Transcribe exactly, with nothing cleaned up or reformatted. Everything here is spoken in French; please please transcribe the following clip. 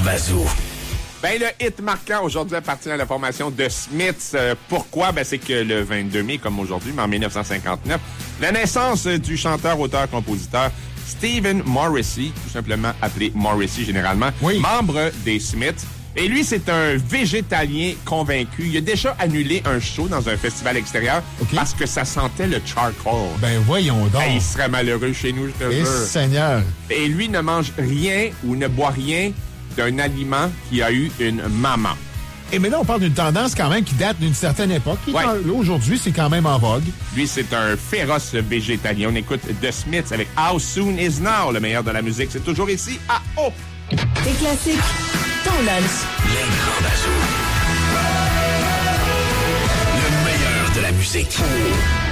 Bazou. Ben, le hit marquant aujourd'hui appartient à la formation de Smiths. Euh, pourquoi? Ben, c'est que le vingt-deux mai, comme aujourd'hui, mais en dix-neuf cent cinquante-neuf, la naissance du chanteur, auteur, compositeur Stephen Morrissey, tout simplement appelé Morrissey généralement, oui. membre des Smiths. Et lui, c'est un végétalien convaincu. Il a déjà annulé un show dans un festival extérieur okay. parce que ça sentait le charcoal. Ben voyons donc. Ben, il serait malheureux chez nous, je te jure. Et Seigneur. Et lui ne mange rien ou ne boit rien d'un aliment qui a eu une maman. Et mais là, on parle d'une tendance quand même qui date d'une certaine époque. Ouais. Là, aujourd'hui, c'est quand même en vogue. Lui, c'est un féroce végétalien. On écoute The Smiths avec How Soon Is Now, le meilleur de la musique. C'est toujours ici à O. Des classiques, ton lunch. Les grands Bazou. Le meilleur de la musique.